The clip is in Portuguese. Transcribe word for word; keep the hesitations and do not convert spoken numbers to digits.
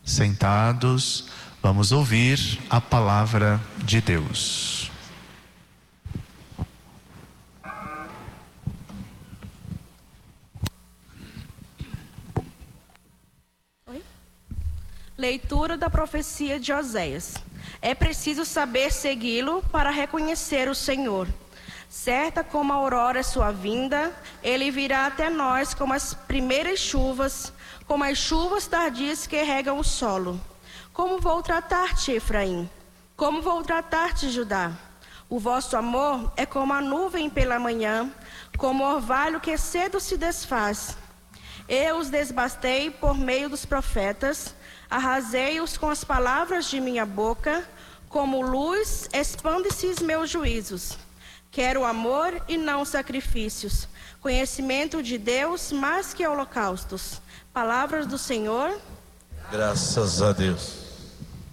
Sentados, vamos ouvir a palavra de Deus. Oi? Leitura da profecia de Oséias. É preciso saber segui-lo para reconhecer o Senhor. Certa como a aurora é sua vinda, ele virá até nós como as primeiras chuvas, como as chuvas tardias que regam o solo. Como vou tratar-te, Efraim? Como vou tratar-te, Judá? O vosso amor é como a nuvem pela manhã, como o orvalho que cedo se desfaz. Eu os desbastei por meio dos profetas, arrasei-os com as palavras de minha boca, como luz expande-se os meus juízos. Quero amor e não sacrifícios, conhecimento de Deus mais que holocaustos. Palavras do Senhor. Graças a Deus.